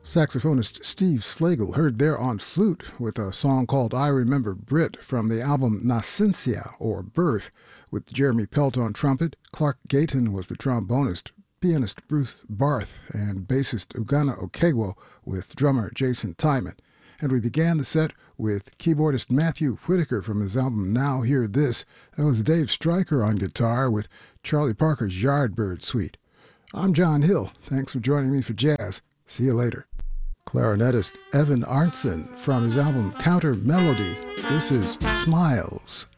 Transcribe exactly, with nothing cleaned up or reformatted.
Saxophonist Steve Slagle heard there on flute with a song called I Remember Brit from the album Nascencia, or Birth, with Jeremy Pelt on trumpet. Clark Gayton was the trombonist, pianist Bruce Barth, and bassist Ugana Okegwo with drummer Jason Tyman. And we began the set with keyboardist Matthew Whitaker from his album Now Hear This. That was Dave Stryker on guitar with Charlie Parker's Yardbird Suite. I'm John Hill. Thanks for joining me for jazz. See you later. Clarinetist Evan Arntzen from his album Counter Melody. This is Smiles.